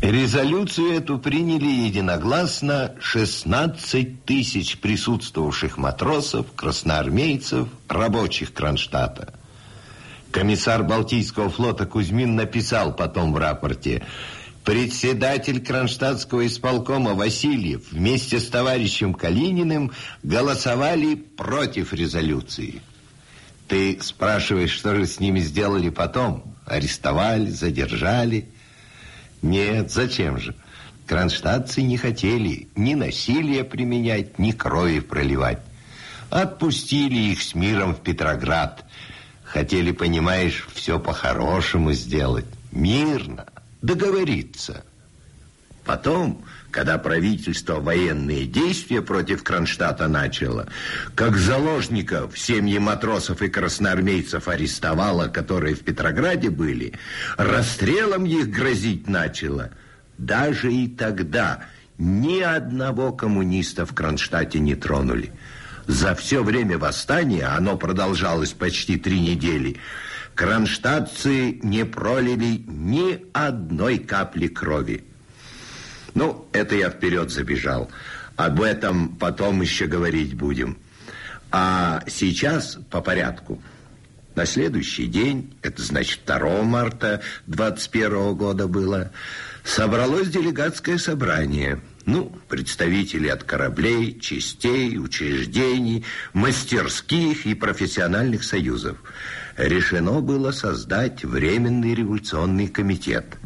Резолюцию эту приняли единогласно 16 тысяч присутствовавших матросов, красноармейцев, рабочих Кронштадта. Комиссар Балтийского флота Кузьмин написал потом в рапорте: председатель Кронштадтского исполкома Васильев вместе с товарищем Калининым голосовали против резолюции. Ты спрашиваешь, что же с ними сделали потом? Арестовали, задержали? Нет, зачем же? Кронштадтцы не хотели ни насилия применять, ни крови проливать. Отпустили их с миром в Петроград. Хотели, понимаешь, все по-хорошему сделать, мирно, договориться. Потом, когда правительство военные действия против Кронштадта начало, как заложников семьи матросов и красноармейцев арестовало, которые в Петрограде были, расстрелом их грозить начало. Даже и тогда ни одного коммуниста в Кронштадте не тронули. За все время восстания, оно продолжалось почти 3 недели, кронштадтцы не пролили ни одной капли крови. Ну, это я вперед забежал. Об этом потом еще говорить будем. А сейчас по порядку. На следующий день, это значит 2 марта 21 года было, собралось делегатское собрание. Ну, представители от кораблей, частей, учреждений, мастерских и профессиональных союзов. Решено было создать Временный революционный комитет.